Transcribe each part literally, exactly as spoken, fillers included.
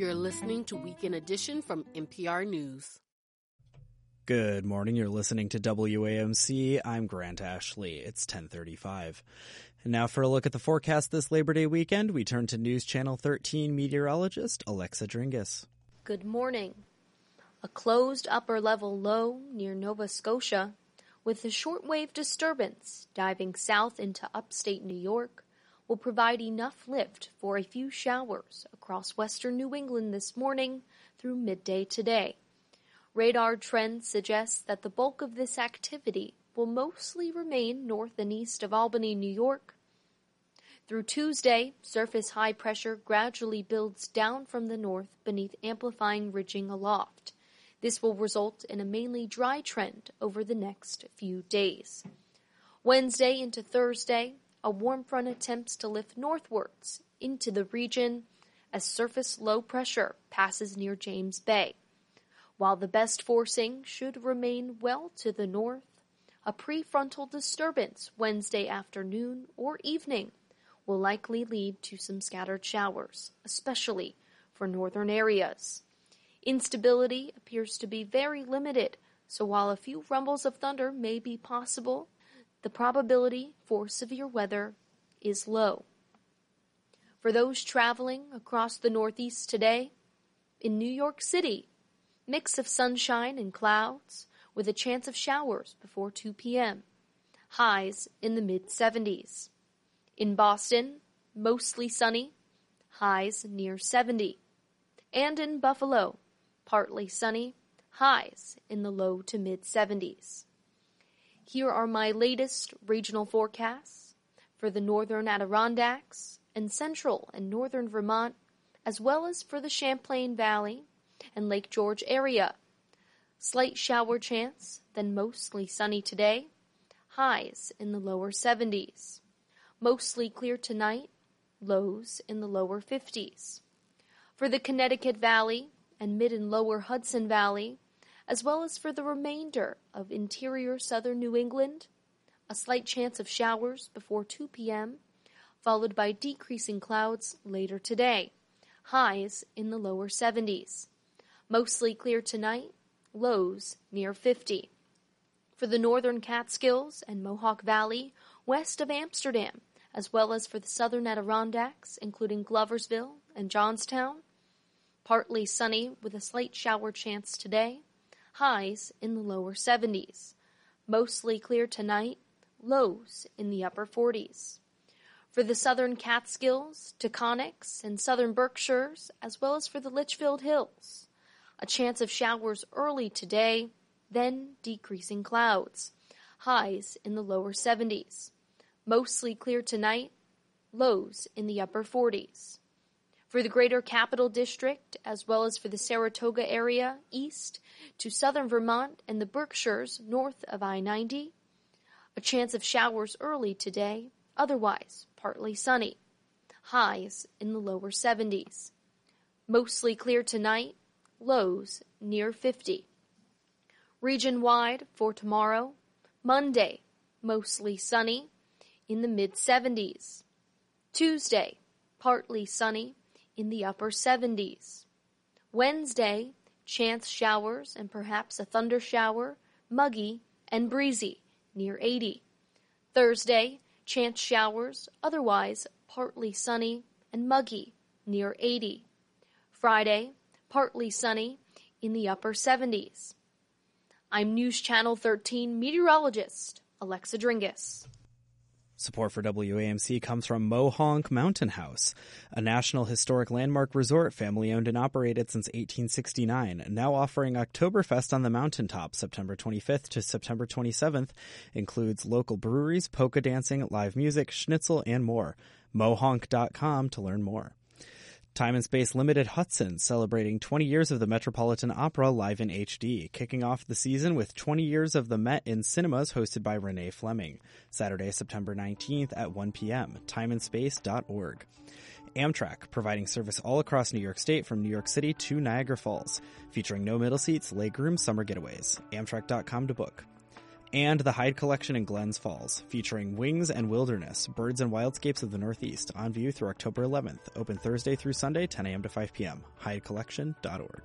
You're listening to Weekend Edition from N P R News. Good morning. You're listening to W A M C. I'm Grant Ashley. It's ten thirty-five. And now for a look at the forecast this Labor Day weekend, we turn to News Channel thirteen meteorologist Alexa Dringas. Good morning. A closed upper-level low near Nova Scotia, with a shortwave disturbance diving south into upstate New York, will provide enough lift for a few showers across western New England this morning through midday today. Radar trends suggest that the bulk of this activity will mostly remain north and east of Albany, New York. Through Tuesday, surface high pressure gradually builds down from the north beneath amplifying ridging aloft. This will result in a mainly dry trend over the next few days. Wednesday into Thursday, a warm front attempts to lift northwards into the region as surface low pressure passes near James Bay. While the best forcing should remain well to the north, a prefrontal disturbance Wednesday afternoon or evening will likely lead to some scattered showers, especially for northern areas. Instability appears to be very limited, so while a few rumbles of thunder may be possible, the probability for severe weather is low. For those traveling across the Northeast today, in New York City, mix of sunshine and clouds with a chance of showers before two p.m. Highs in the mid seventies. In Boston, mostly sunny, highs near seventy. And in Buffalo, partly sunny, highs in the low to mid seventies. Here are my latest regional forecasts for the northern Adirondacks and central and northern Vermont, as well as for the Champlain Valley and Lake George area. Slight shower chance, then mostly sunny today, highs in the lower seventies. Mostly clear tonight, lows in the lower fifties. For the Connecticut Valley and mid and lower Hudson Valley, as well as for the remainder of interior southern New England, a slight chance of showers before two p.m., followed by decreasing clouds later today, highs in the lower seventies. Mostly clear tonight, lows near fifty. For the northern Catskills and Mohawk Valley, west of Amsterdam, as well as for the southern Adirondacks, including Gloversville and Johnstown, partly sunny with a slight shower chance today, highs in the lower seventies. Mostly clear tonight, lows in the upper forties. For the southern Catskills, Taconics, and southern Berkshires, as well as for the Litchfield Hills, a chance of showers early today, then decreasing clouds. Highs in the lower seventies. Mostly clear tonight, lows in the upper forties. For the greater Capital District, as well as for the Saratoga area east to southern Vermont and the Berkshires north of I ninety, a chance of showers early today, otherwise partly sunny. Highs in the lower seventies. Mostly clear tonight, lows near fifty. Region-wide for tomorrow, Monday, mostly sunny in the mid seventies. Tuesday, partly sunny in the upper seventies. Wednesday, chance showers and perhaps a thunder shower, muggy and breezy, near eighty. Thursday, chance showers, otherwise partly sunny and muggy, near eighty. Friday, partly sunny in the upper seventies. I'm News Channel thirteen meteorologist Alexa Dringas. Support for W A M C comes from Mohonk Mountain House, a National Historic Landmark resort family-owned and operated since eighteen sixty-nine, now offering Oktoberfest on the mountaintop September twenty-fifth to September twenty-seventh, includes local breweries, polka dancing, live music, schnitzel, and more. mohonk dot com to learn more. Time and Space Limited Hudson, celebrating twenty years of the Metropolitan Opera live in H D, kicking off the season with twenty years of the Met in cinemas hosted by Renee Fleming. Saturday, September nineteenth at one p.m. time and space dot org. Amtrak, providing service all across New York State from New York City to Niagara Falls, featuring no middle seats, legroom summer getaways. amtrak dot com to book. And the Hyde Collection in Glens Falls, featuring Wings and Wilderness, Birds and Wildscapes of the Northeast, on view through October eleventh. Open Thursday through Sunday, ten a.m. to five p.m. hyde collection dot org.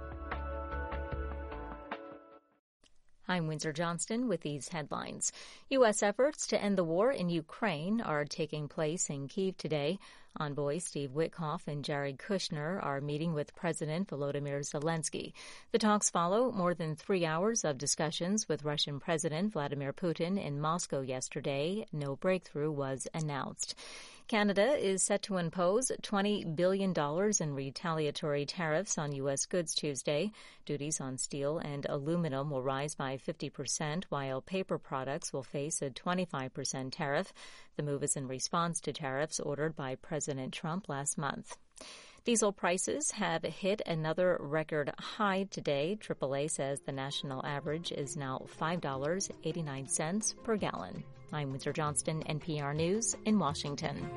I'm Windsor Johnston with these headlines. U S efforts to end the war in Ukraine are taking place in Kyiv today. Envoy Steve Witkoff and Jared Kushner are meeting with President Volodymyr Zelensky. The talks follow more than three hours of discussions with Russian President Vladimir Putin in Moscow yesterday. No breakthrough was announced. Canada is set to impose twenty billion dollars in retaliatory tariffs on U S goods Tuesday. Duties on steel and aluminum will rise by fifty percent, while paper products will face a twenty-five percent tariff. The move is in response to tariffs ordered by President Trump last month. Diesel prices have hit another record high today. triple A says the national average is now five dollars and eighty-nine cents per gallon. I'm Windsor Johnston, N P R News in Washington.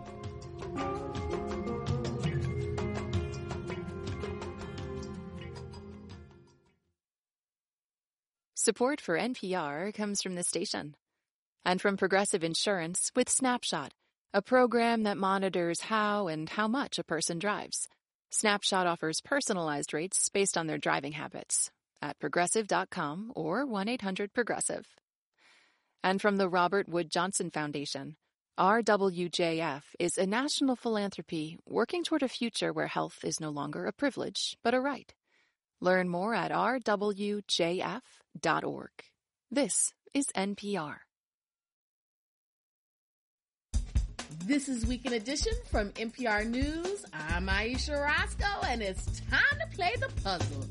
Support for N P R comes from the station and from Progressive Insurance with Snapshot, a program that monitors how and how much a person drives. Snapshot offers personalized rates based on their driving habits at progressive dot com or one eight hundred progressive. And from the Robert Wood Johnson Foundation, R W J F is a national philanthropy working toward a future where health is no longer a privilege, but a right. Learn more at r w j f dot org. This is N P R. This is Weekend Edition from N P R News. I'm Aisha Roscoe, and it's time to play the puzzle.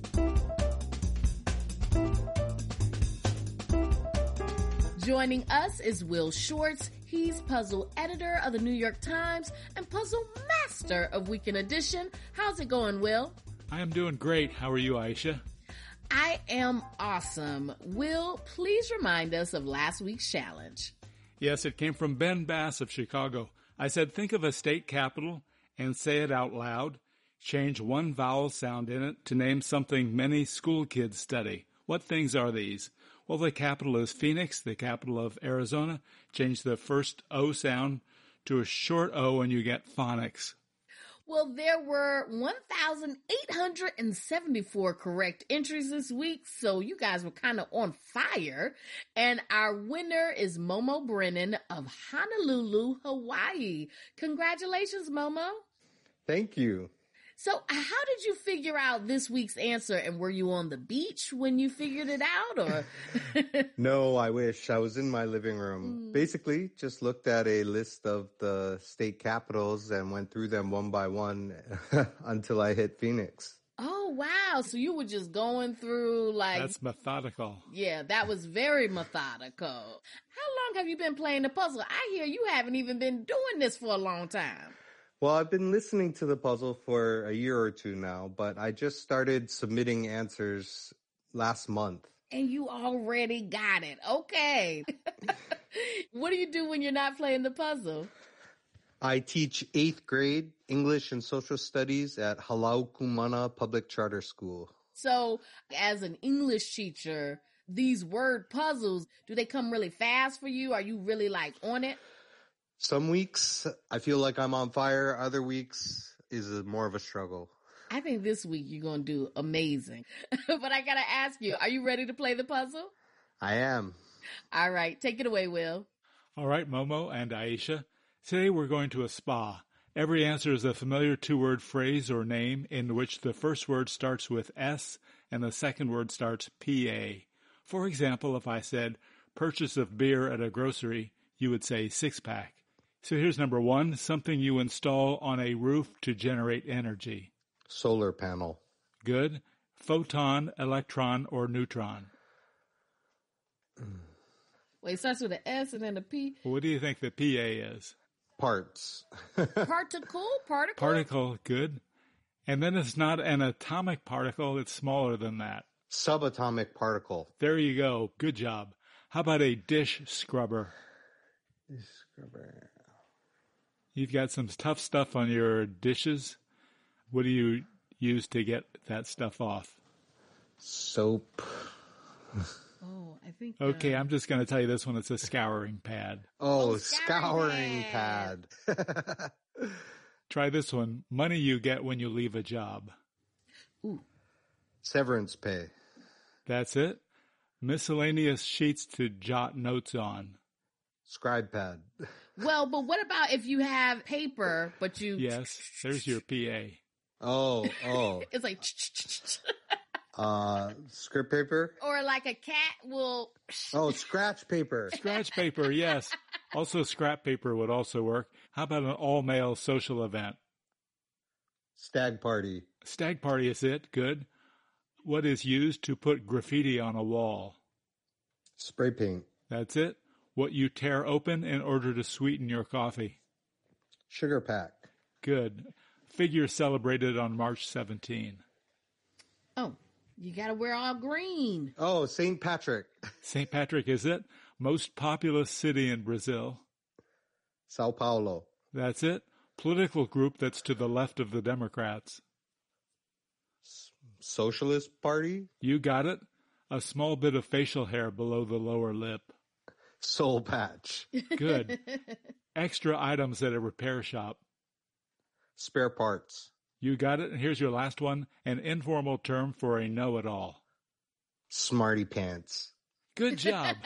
Joining us is Will Shortz. He's puzzle editor of the New York Times and puzzle master of Weekend Edition. How's it going, Will? I am doing great. How are you, Aisha? I am awesome. Will, please remind us of last week's challenge. Yes, it came from Ben Bass of Chicago. I said, think of a state capital and say it out loud. Change one vowel sound in it to name something many school kids study. What things are these? Well, the capital is Phoenix, the capital of Arizona. Change the first O sound to a short O and you get phonics. Well, there were one thousand eight hundred seventy-four correct entries this week, so you guys were kind of on fire. And our winner is Momo Brennan of Honolulu, Hawaii. Congratulations, Momo. Thank you. So how did you figure out this week's answer? And were you on the beach when you figured it out, or? No, I wish. I was in my living room. Mm. Basically, just looked at a list of the state capitals and went through them one by one until I hit Phoenix. Oh, wow. So you were just going through like... That's methodical. Yeah, that was very methodical. How long have you been playing the puzzle? I hear you haven't even been doing this for a long time. Well, I've been listening to the puzzle for a year or two now, but I just started submitting answers last month. And you already got it. Okay. What do you do when you're not playing the puzzle? I teach eighth grade English and Social Studies at Halau Kumana Public Charter School. So as an English teacher, these word puzzles, do they come really fast for you? Are you really like on it? Some weeks I feel like I'm on fire. Other weeks is a, more of a struggle. I think this week you're going to do amazing. But I got to ask you, are you ready to play the puzzle? I am. All right. Take it away, Will. All right, Momo and Aisha. Today we're going to a spa. Every answer is a familiar two-word phrase or name in which the first word starts with S and the second word starts P A. For example, if I said purchase of beer at a grocery, you would say six-pack. So here's number one, something you install on a roof to generate energy. Solar panel. Good. Photon, electron, or neutron. Wait, it starts with an S and then a P. Well, what do you think the P A is? Parts. Particle? Particle? Particle, good. And then it's not an atomic particle, it's smaller than that. Subatomic particle. There you go. Good job. How about a dish scrubber? Dish scrubber. You've got some tough stuff on your dishes. What do you use to get that stuff off? Soap. Oh, I think. Okay, uh, I'm just going to tell you this one. It's a scouring pad. Oh, Oh, scouring scouring pad. Try this one. Money you get when you leave a job. Ooh. Severance pay. That's it. Miscellaneous sheets to jot notes on. Scribe pad. Well, but what about if you have paper, but you... Yes, there's your P A. Oh, oh. It's like... Uh, script paper? Or like a cat will... Oh, scratch paper. Scratch paper, yes. Also, scrap paper would also work. How about an all-male social event? Stag party. Stag party is it. Good. What is used to put graffiti on a wall? Spray paint. That's it. What you tear open in order to sweeten your coffee. Sugar pack. Good. Figure celebrated on March seventeenth. Oh, you gotta wear all green. Oh, Saint Patrick. Saint Patrick is it. Most populous city in Brazil. Sao Paulo. That's it. Political group that's to the left of the Democrats. Socialist Party? You got it. A small bit of facial hair below the lower lip. Soul patch. Good. Extra items at a repair shop. Spare parts. You got it. And here's your last one. An informal term for a know-it-all. Smarty pants. Good job.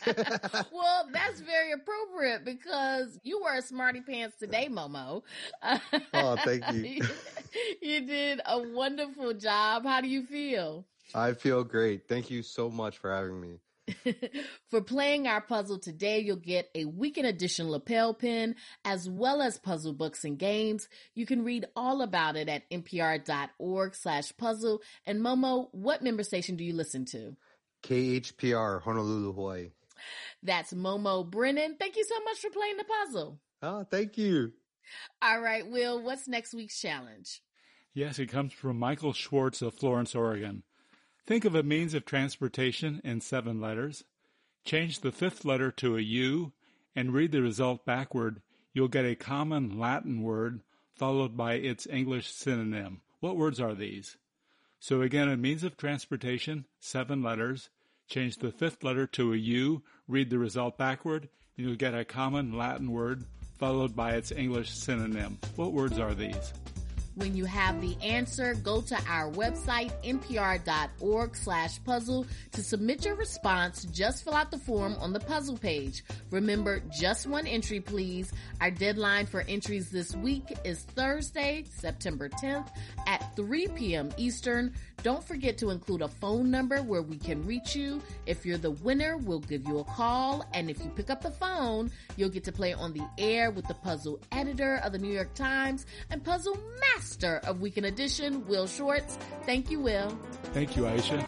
Well, that's very appropriate because you wear smarty pants today, Momo. Oh, thank you. You did a wonderful job. How do you feel? I feel great. Thank you so much for having me. For playing our puzzle today, you'll get a weekend edition lapel pin as well as puzzle books and games. You can read all about it at npr.org slash puzzle. And Momo, what member station do you listen to? K H P R, Honolulu, Hawaii. That's Momo Brennan. Thank you so much for playing the puzzle. Oh, thank you. All right, Will, what's next week's challenge? Yes, it comes from Michael Schwartz of Florence, Oregon. Think of a means of transportation in seven letters. Change the fifth letter to a U and read the result backward. You'll get a common Latin word followed by its English synonym. What words are these? So again, a means of transportation, seven letters. Change the fifth letter to a U, read the result backward, and you'll get a common Latin word followed by its English synonym. What words are these? When you have the answer, go to our website, npr.org slash puzzle. To submit your response, just fill out the form on the puzzle page. Remember, just one entry, please. Our deadline for entries this week is Thursday, September tenth at three p.m. Eastern. Don't forget to include a phone number where we can reach you. If you're the winner, we'll give you a call. And if you pick up the phone, you'll get to play on the air with the puzzle editor of the New York Times and puzzle master of Weekend Edition, Will Schwartz. Thank you, Will. Thank you, Aisha.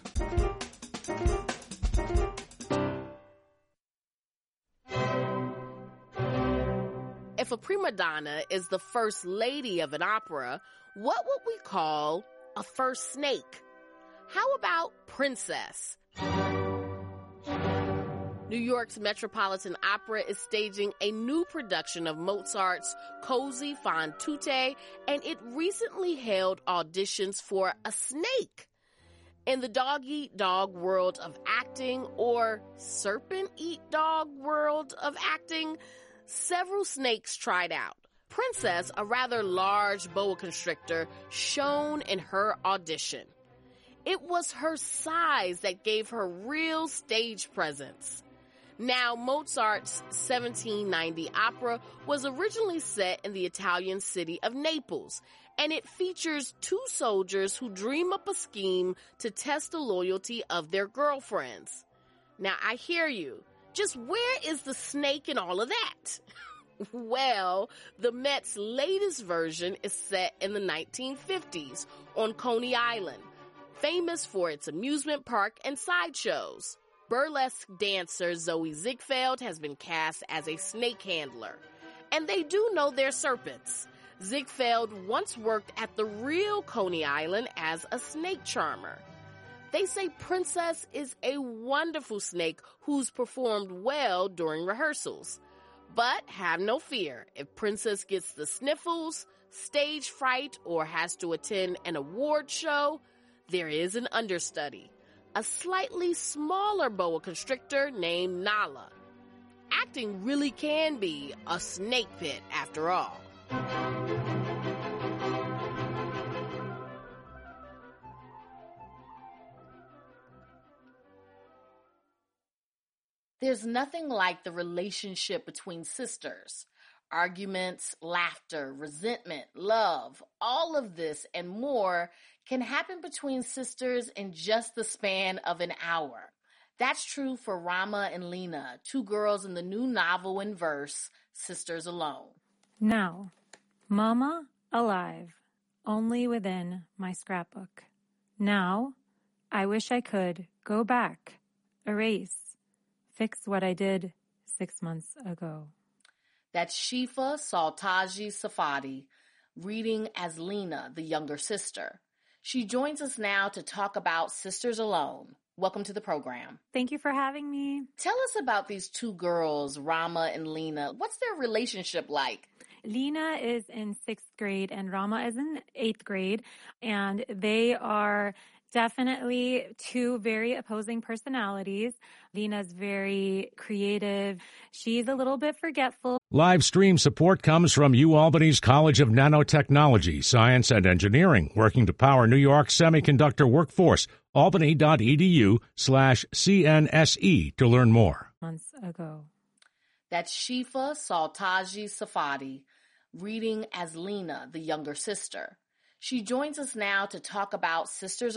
If a prima donna is the first lady of an opera, what would we call a first snake? How about princess? New York's Metropolitan Opera is staging a new production of Mozart's Così fan tutte, and it recently held auditions for a snake. In the dog-eat-dog world of acting, or serpent-eat-dog world of acting, several snakes tried out. Princess, a rather large boa constrictor, shone in her audition. It was her size that gave her real stage presence. Now, Mozart's seventeen ninety opera was originally set in the Italian city of Naples, and it features two soldiers who dream up a scheme to test the loyalty of their girlfriends. Now, I hear you. Just where is the snake in all of that? Well, the Met's latest version is set in the nineteen fifties on Coney Island, famous for its amusement park and sideshows. Burlesque dancer Zoe Ziegfeld has been cast as a snake handler, and they do know their serpents. Ziegfeld once worked at the real Coney Island as a snake charmer. They say Princess is a wonderful snake who's performed well during rehearsals. But have no fear, if Princess gets the sniffles, stage fright, or has to attend an award show, there is an understudy. a slightly smaller boa constrictor named Nala. Acting really can be a snake pit after all. There's nothing like the relationship between sisters. Arguments, laughter, resentment, love, all of this and more can happen between sisters in just the span of an hour. That's true for Rama and Lena, two girls in the new novel in verse, Sisters Alone. Now, Mama alive, only within my scrapbook. Now, I wish I could go back, erase, fix what I did six months ago. That's Shifa Saltaji Safadi, reading as Lena, the younger sister. She joins us now to talk about Sisters Alone. Welcome to the program. Thank you for having me. Tell us about these two girls, Rama and Lena. What's their relationship like? Lena is in sixth grade and Rama is in eighth grade, and they are definitely two very opposing personalities. Lena's very creative. She's a little bit forgetful. Live stream support comes from UAlbany's College of Nanotechnology, Science and Engineering, working to power New York's semiconductor workforce. Albany.edu slash CNSE to learn more. Months ago. That's Shifa Saltaji Safadi, reading as Lena, the younger sister. She joins us now to talk about Sisters